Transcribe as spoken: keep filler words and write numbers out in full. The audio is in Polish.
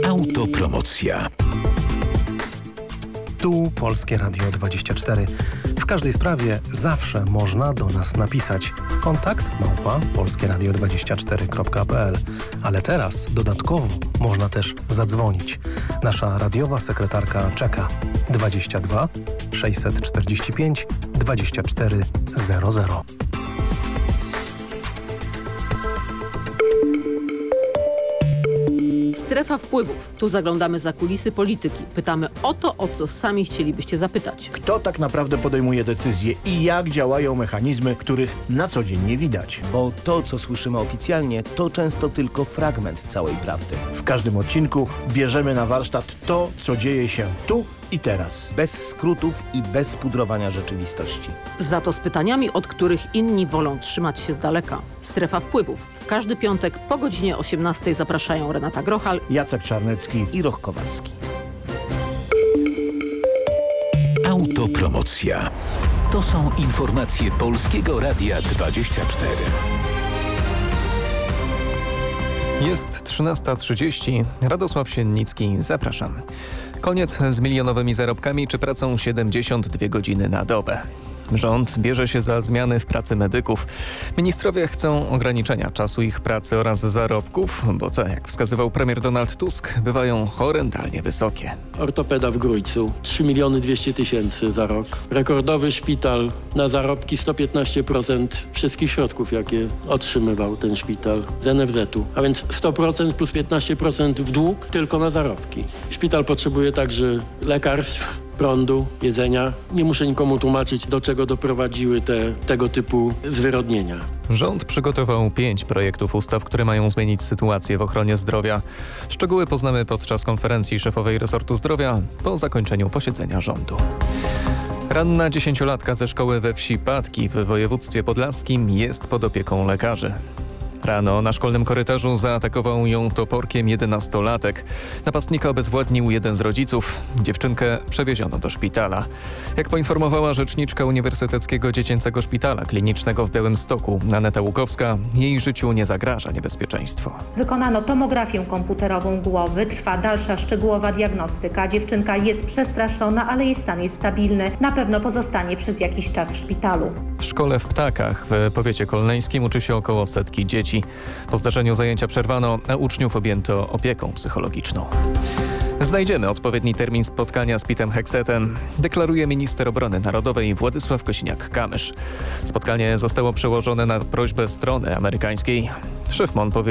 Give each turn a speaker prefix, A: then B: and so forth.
A: Autopromocja.
B: Tu Polskie Radio dwadzieścia cztery. W każdej sprawie zawsze można do nas napisać. Kontakt małpa polskieradio dwadzieścia cztery kropka p l. Ale teraz dodatkowo można też zadzwonić. Nasza radiowa sekretarka czeka. dwadzieścia dwa sześćset czterdzieści pięć dwadzieścia cztery zero zero.
C: Strefa wpływów. Tu zaglądamy za kulisy polityki. Pytamy o to, o co sami chcielibyście zapytać.
D: Kto tak naprawdę podejmuje decyzje i jak działają mechanizmy, których na co dzień nie widać?
E: Bo to, co słyszymy oficjalnie, to często tylko fragment całej prawdy.
D: W każdym odcinku bierzemy na warsztat to, co dzieje się tu i teraz.
E: Bez skrótów i bez pudrowania rzeczywistości.
C: Za to z pytaniami, od których inni wolą trzymać się z daleka. Strefa wpływów. W każdy piątek po godzinie osiemnastej zapraszają Renata Grochal,
D: Jacek Czarnecki
E: i Roch Kowalski.
A: Autopromocja. To są informacje Polskiego Radia dwadzieścia cztery.
F: Jest trzynasta trzydzieści. Radosław Siennicki, zapraszam. Koniec z milionowymi zarobkami czy pracą siedemdziesiąt dwie godziny na dobę. Rząd bierze się za zmiany w pracy medyków. Ministrowie chcą ograniczenia czasu ich pracy oraz zarobków, bo te, jak wskazywał premier Donald Tusk, bywają horrendalnie wysokie.
G: Ortopeda w Grójcu trzy miliony dwieście tysięcy za rok. Rekordowy szpital na zarobki sto piętnaście procent wszystkich środków, jakie otrzymywał ten szpital z en ef zetu. A więc sto procent plus piętnaście procent w dług tylko na zarobki. Szpital potrzebuje także lekarstw, prądu, jedzenia. Nie muszę nikomu tłumaczyć, do czego doprowadziły te, tego typu zwyrodnienia.
F: Rząd przygotował pięć projektów ustaw, które mają zmienić sytuację w ochronie zdrowia. Szczegóły poznamy podczas konferencji szefowej resortu zdrowia po zakończeniu posiedzenia rządu. Ranna dziesięciolatka ze szkoły we wsi Patki w województwie podlaskim jest pod opieką lekarzy. Rano na szkolnym korytarzu zaatakował ją toporkiem jedenastolatek. Napastnika obezwładnił jeden z rodziców. Dziewczynkę przewieziono do szpitala. Jak poinformowała rzeczniczka Uniwersyteckiego Dziecięcego Szpitala Klinicznego w Białymstoku, Aneta Łukowska, jej życiu nie zagraża niebezpieczeństwo.
H: Wykonano tomografię komputerową głowy, trwa dalsza szczegółowa diagnostyka. Dziewczynka jest przestraszona, ale jej stan jest stabilny. Na pewno pozostanie przez jakiś czas w szpitalu.
F: W szkole w Ptakach w powiecie kolneńskim uczy się około setki dzieci. Po zdarzeniu zajęcia przerwano, a uczniów objęto opieką psychologiczną. Znajdziemy odpowiedni termin spotkania z Petem Heksetem, deklaruje minister obrony narodowej Władysław Kosiniak-Kamysz. Spotkanie zostało przełożone na prośbę strony amerykańskiej. Szef M O N powie